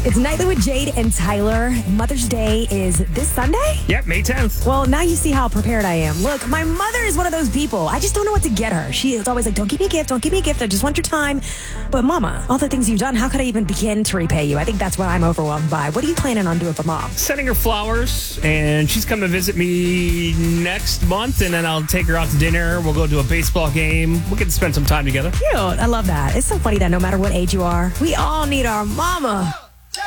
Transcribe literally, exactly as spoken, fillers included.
It's Nightly with Jade and Tyler. Mother's Day is this Sunday? Yep, May tenth. Well, now you see how prepared I am. Look, my mother is one of those people. I just don't know what to get her. She is always like, don't give me a gift, don't give me a gift. I just want your time. But Mama, all the things you've done, how could I even begin to repay you? I think that's what I'm overwhelmed by. What are you planning on doing for Mom? Sending her flowers, and she's coming to visit me next month, and then I'll take her out to dinner. We'll go to a baseball game. We'll get to spend some time together. Cute. I love that. It's so funny that no matter what age you are, we all need our mama.